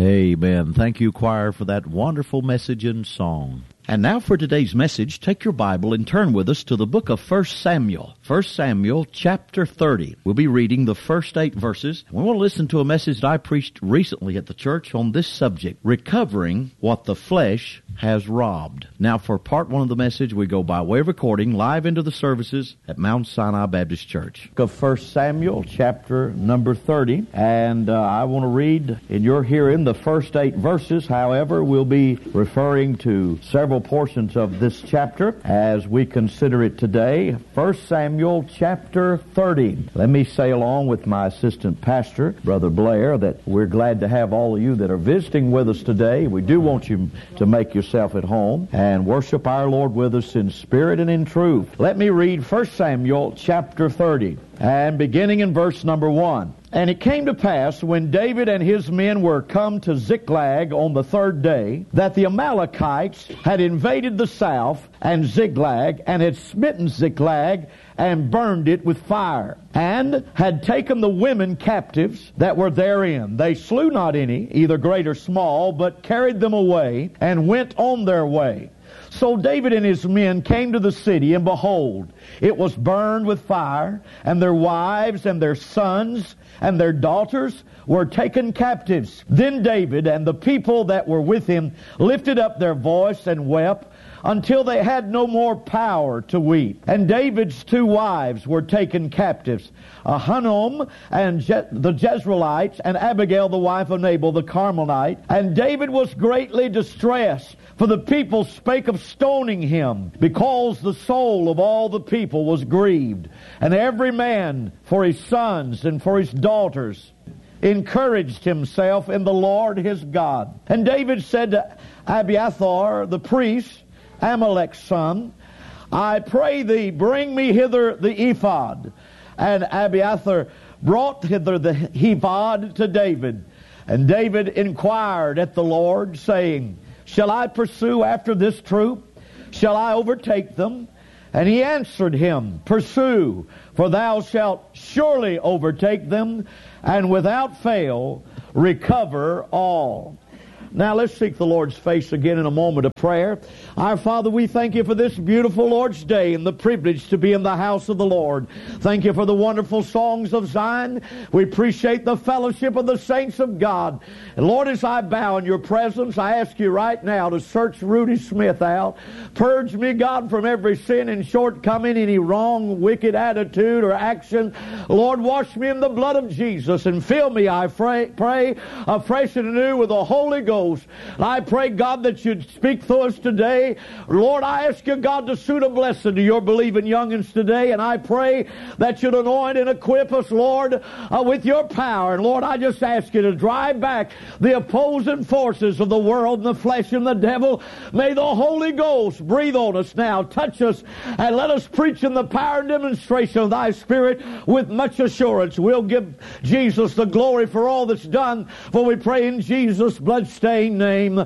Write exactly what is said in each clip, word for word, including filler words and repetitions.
Amen. Thank you, choir, for that wonderful message and song. And now for today's message, take your Bible and turn with us to the book of First Samuel. First Samuel chapter thirty. We'll be reading the first eight verses. We want to listen to a message that I preached recently at the church on this subject, recovering what the flesh has robbed. Now for part one of the message, we go by way of recording live into the services at Mount Sinai Baptist Church. Of First Samuel chapter number thirty. And uh, I want to read in your hearing the first eight verses. However, we'll be referring to several portions of this chapter as we consider it today. First Samuel chapter thirty. Let me say along with my assistant pastor, Brother Blair, that we're glad to have all of you that are visiting with us today. We do want you to make yourself at home and worship our Lord with us in spirit and in truth. Let me read First Samuel chapter thirty, and beginning in verse number one. And it came to pass, when David and his men were come to Ziklag on the third day, that the Amalekites had invaded the south and Ziklag, and had smitten Ziklag, and burned it with fire, and had taken the women captives that were therein. They slew not any, either great or small, but carried them away, and went on their way. So David and his men came to the city, and behold, it was burned with fire, and their wives and their sons and their daughters were taken captives. Then David and the people that were with him lifted up their voice and wept until they had no more power to weep. And David's two wives were taken captives, Ahinoam and Je- the Jezreelites, and Abigail the wife of Nabal the Carmelite. And David was greatly distressed, for the people spake of stoning him, because the soul of all the people was grieved, and every man for his sons and for his daughters encouraged himself in the Lord his God. And David said to Abiathar the priest, Amalek's son, I pray thee, bring me hither the ephod. And Abiathar brought hither the ephod to David. And David inquired at the Lord, saying, Shall I pursue after this troop? Shall I overtake them? And he answered him, Pursue, for thou shalt surely overtake them, and without fail recover all. Now let's seek the Lord's face again in a moment of prayer. Our Father, we thank you for this beautiful Lord's Day and the privilege to be in the house of the Lord. Thank you for the wonderful songs of Zion. We appreciate the fellowship of the saints of God. And Lord, as I bow in your presence, I ask you right now to search Rudy Smith out. Purge me, God, from every sin and shortcoming, any wrong, wicked attitude or action. Lord, wash me in the blood of Jesus and fill me, I pray, pray afresh and anew with the Holy Ghost. I pray, God, that you'd speak to us today. Lord, I ask you, God, to suit a blessing to your believing youngins today, and I pray that you'd anoint and equip us, Lord, uh, with your power. And Lord, I just ask you to drive back the opposing forces of the world and the flesh and the devil. May the Holy Ghost breathe on us now, touch us, and let us preach in the power and demonstration of thy Spirit with much assurance. We'll give Jesus the glory for all that's done, for we pray in Jesus' bloodstained name,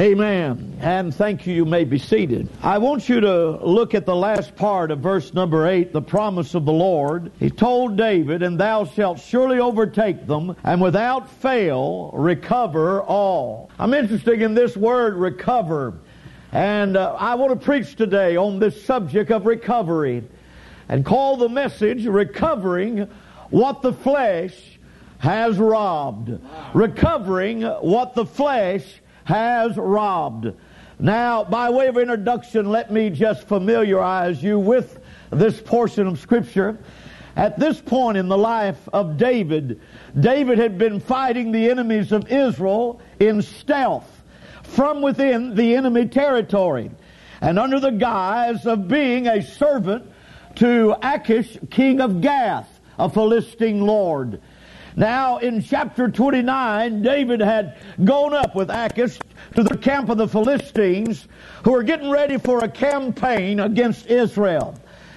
amen. And thank you. You may be seated. I want you to look at the last part of verse number eight, the promise of the Lord. He told David, and thou shalt surely overtake them, and without fail recover all. I'm interested in this word, recover. And uh, I want to preach today on this subject of recovery, and call the message, Recovering What the Flesh has robbed. Recovering what the flesh has robbed. Now, by way of introduction, let me just familiarize you with this portion of Scripture. At this point in the life of David, David had been fighting the enemies of Israel in stealth from within the enemy territory, and under the guise of being a servant to Achish, king of Gath, a Philistine lord. Now, in chapter twenty-nine, David had gone up with Achish to the camp of the Philistines, who were getting ready for a campaign against Israel.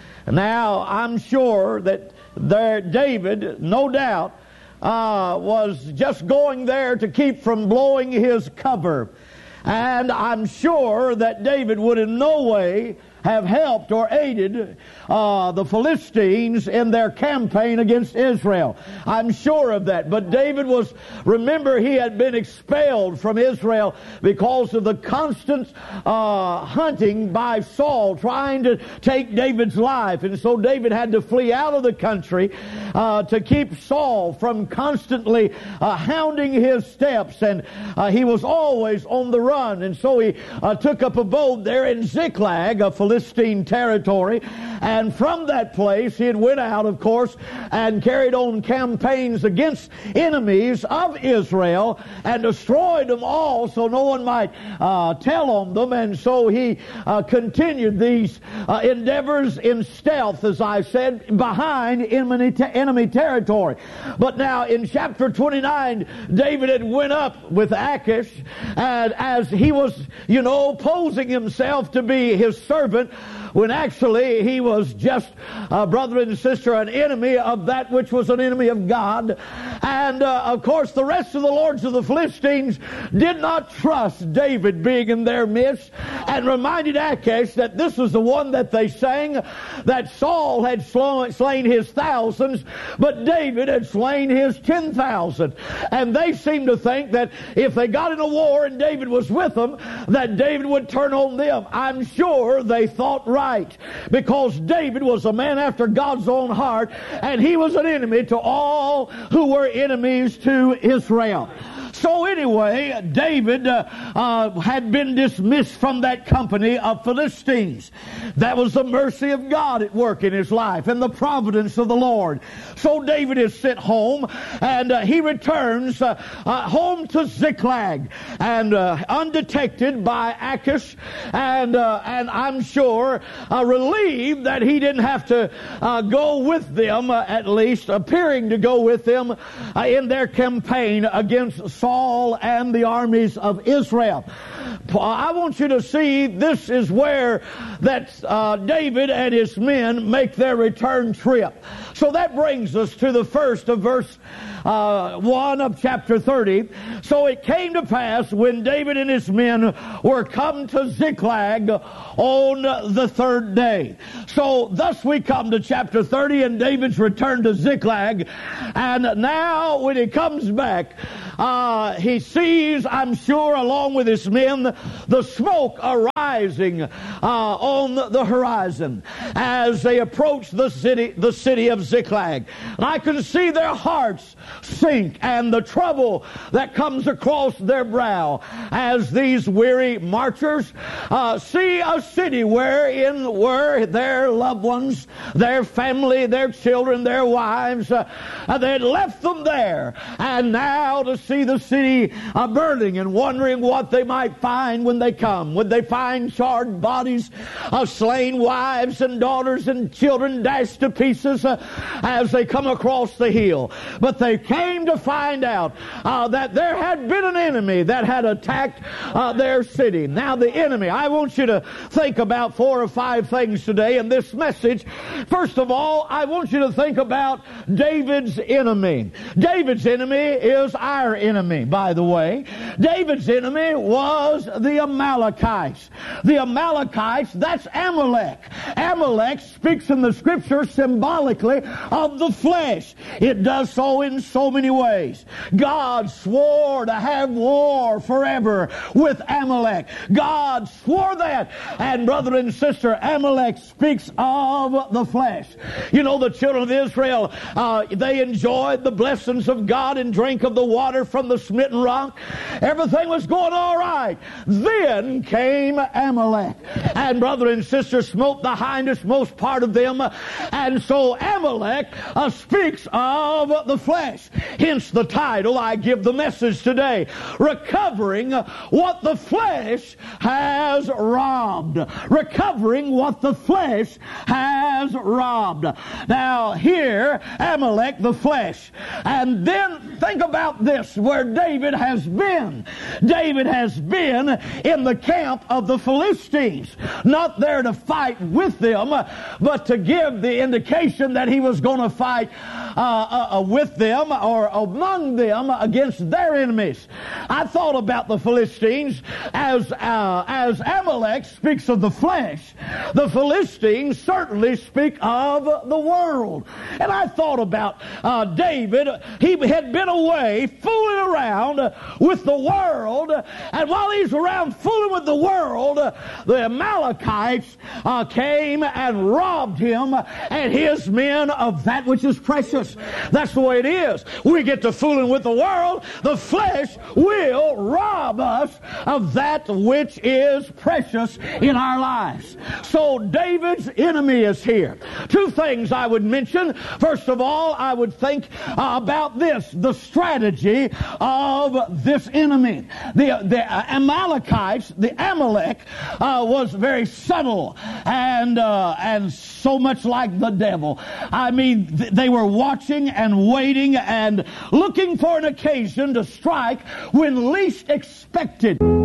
Now, I'm sure that there, David, no doubt, uh, was just going there to keep from blowing his cover. And I'm sure that David would in no way have helped or aided uh, the Philistines in their campaign against Israel. I'm sure of that. But David was, remember, he had been expelled from Israel because of the constant uh, hunting by Saul trying to take David's life. And so David had to flee out of the country uh, to keep Saul from constantly uh, hounding his steps. And uh, he was always on the run. And so he uh, took up abode there in Ziklag, a Philistine territory. And from that place he had went out, of course, and carried on campaigns against enemies of Israel and destroyed them all so no one might uh, tell on them. And so he uh, continued these uh, endeavors in stealth, as I said, behind enemy, te- enemy territory. But now in chapter twenty-nine, David had went up with Achish, and as he was, you know, posing himself to be his servant, when actually he was just, uh, brother and sister, an enemy of that which was an enemy of God. And uh, of course the rest of the lords of the Philistines did not trust David being in their midst, and reminded Achish that this was the one that they sang, that Saul had slain his thousands, but David had slain his ten thousand. And they seemed to think that if they got in a war and David was with them, that David would turn on them. I'm sure they thought right, because David was a man after God's own heart, and he was an enemy to all who were enemies to Israel. So anyway, David uh, uh, had been dismissed from that company of Philistines. That was the mercy of God at work in his life and the providence of the Lord. So David is sent home, and uh, he returns uh, uh, home to Ziklag, and uh, undetected by Achish, and uh, and I'm sure uh, relieved that he didn't have to uh, go with them, uh, at least appearing to go with them uh, in their campaign against Saul and the armies of Israel. I want you to see this is where that uh, David and his men make their return trip. So that brings us to the first of verse uh, one of chapter thirty. So it came to pass when David and his men were come to Ziklag on the third day. So thus we come to chapter thirty and David's return to Ziklag. And now when he comes back, uh, he sees, I'm sure, along with his men, the smoke arising uh, on the horizon as they approach the city, the city of Ziklag. And I can see their hearts sink and the trouble that comes across their brow as these weary marchers uh, see a city wherein were their loved ones, their family, their children, their wives. Uh, they had left them there, and now to see the city uh, burning and wondering what they might find when they come. Would they find charred bodies of slain wives and daughters and children dashed to pieces uh, as they come across the hill? But they came to find out uh, that there had been an enemy that had attacked uh, their city. Now the enemy, I want you to think about four or five things today in this message. First of all, I want you to think about David's enemy. David's enemy is our enemy, by the way. David's enemy was the Amalekites. The Amalekites, that's Amalek. Amalek speaks in the Scripture symbolically of the flesh. It does so in so many ways. God swore to have war forever with Amalek. God swore that. And brother and sister, Amalek speaks of the flesh. You know, the children of Israel, uh, they enjoyed the blessings of God and drank of the water from the smitten rock. Everything was going all right. Then came Amalek, and brother and sister smote the hindmost part of them. And so Amalek uh, speaks of the flesh. Hence the title I give the message today, Recovering What the Flesh Has Robbed. Recovering what the flesh has robbed. Now here, Amalek, the flesh. And then think about this, where David has been. been. David has been in the camp of the Philistines, not there to fight with them, but to give the indication that he was going to fight uh, uh, with them or among them against their enemies. I thought about the Philistines as uh, as Amalek speaks of the flesh. The Philistines certainly speak of the world. And I thought about uh, David. He had been away fooling around with the world, and while he's around fooling with the world, the Amalekites uh, came and robbed him and his men of that which is precious. That's the way it is. We get to fooling with the world, the flesh will rob us of that which is precious in our lives. So David's enemy is here. Two things I would mention. First of all, I would think uh, about this, the strategy of this enemy. The, the uh, Amalekites, the Amalek, uh, was very subtle and uh, and so much like the devil. I mean, th- they were watching and waiting and looking for an occasion to strike when least expected.